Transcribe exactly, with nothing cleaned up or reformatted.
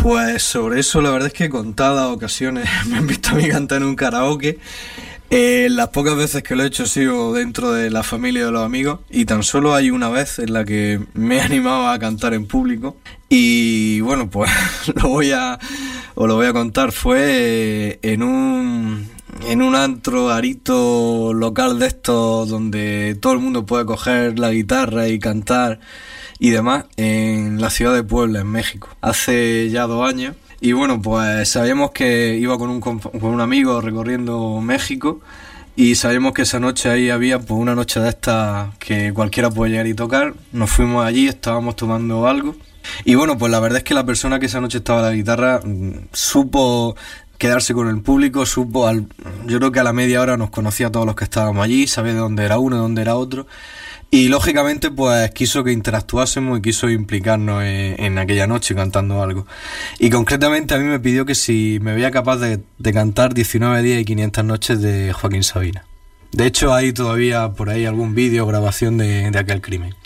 Pues sobre eso la verdad es que contadas ocasiones me han visto a mí cantar en un karaoke. Eh, las pocas veces que lo he hecho ha sido dentro de la familia y de los amigos, y tan solo hay una vez en la que me he animado a cantar en público. Y bueno, pues lo voy a os lo voy a contar. Fue en un en un antro, arito local de estos donde todo el mundo puede coger la guitarra y cantar y demás, en la ciudad de Puebla, en México, hace ya dos años. Y bueno, pues sabíamos que iba con un, con un amigo recorriendo México, y sabíamos que esa noche ahí había pues una noche de estas que cualquiera puede llegar y tocar. Nos fuimos allí, estábamos tomando algo, y bueno, pues la verdad es que la persona que esa noche estaba a la guitarra mmm, supo quedarse con el público, supo, al, yo creo que a la media hora nos conocía a todos los que estábamos allí, sabía de dónde era uno, de dónde era otro. Y lógicamente pues quiso que interactuásemos y quiso implicarnos en, en aquella noche cantando algo. Y concretamente a mí me pidió que si me veía capaz de, de cantar diecinueve días y quinientas noches de Joaquín Sabina. De hecho hay todavía por ahí algún vídeo o grabación de, de aquel crimen.